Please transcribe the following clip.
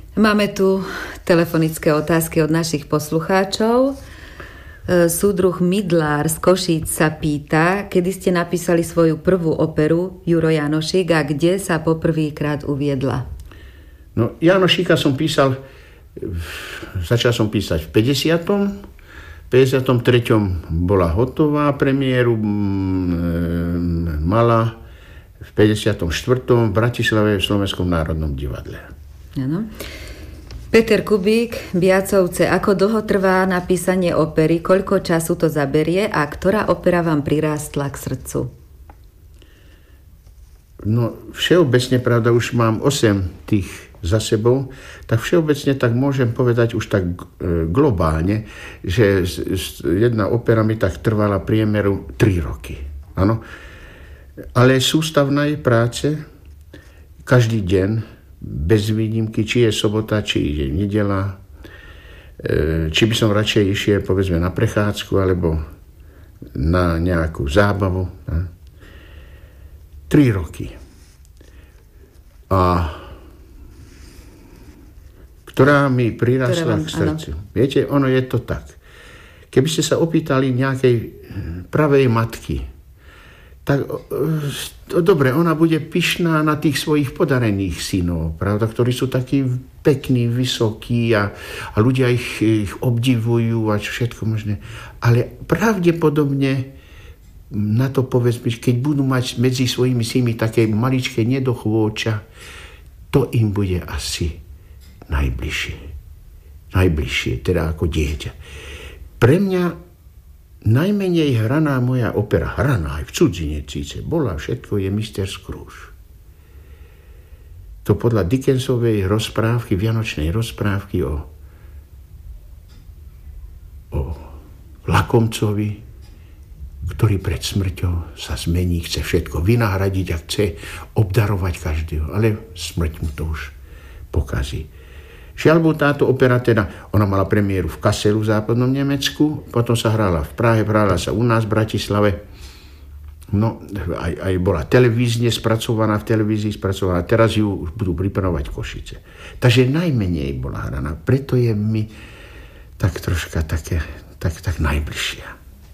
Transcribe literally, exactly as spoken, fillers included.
Máme tu telefonické otázky od našich poslucháčov. Súdruh Midlár z Košíc sa pýta, kedy ste napísali svoju prvú operu Juro Janošík a kde sa poprvýkrát uviedla? No, Janošíka som písal, začal som písať v päťdesiatom V päťdesiatom treťom bola hotová premiéru, mala v päťdesiatom štvrtom v Bratislave v Slovenskom národnom divadle. Áno. Peter Kubík, Biacovce, ako dlho trvá napísanie opery, koľko času to zaberie a ktorá opera vám prirástla k srdcu? No, všeobecne, pravda, už mám osem tých za sebou, tak všeobecne tak môžem povedať už tak globálne, že jedna opera mi tak trvala priemeru tri roky. Áno. Ale sústavnej práce každý deň, bez výnimky, či je sobota, či je nedeľa, či by som radšej išiel, povedzme, na prechádzku alebo na nejakú zábavu. Ne? Tri roky. A ktorá mi prirastla k srdcu. Áno. Viete, ono je to tak. Keby ste sa opýtali nejakej pravej matky, tak dobre, ona bude pyšná na tých svojich podarených synov, pravda, ktorí sú takí pekní, vysokí a, a ľudia ich, ich obdivujú a všetko možné. Ale pravdepodobne na to povedzme, keď budú mať medzi svojimi synmi také maličké nedochôča, to im bude asi najbližšie. Najbližšie, teda ako dieťa. Pre mňa najmenej hraná moja opera, hraná aj v cudzine síce, bola všetko, je mister Scrooge. To podľa Dickensovej rozprávky, vianočnej rozprávky o, o lakomcovi, ktorý pred smrťou sa zmení, chce všetko vynahradiť a chce obdarovať každého, ale smrť mu to už pokazí. Žiaľ, táto opera teda, ona mala premiéru v Kasselu v západnom Nemecku, potom sa hrala v Prahe, hrala sa u nás v Bratislave, no aj, aj bola televízne spracovaná, v televízii spracovaná, teraz ju už budú pripravovať Košice. Takže najmenej bola hraná, preto je mi tak troška také, tak, tak najbližšia.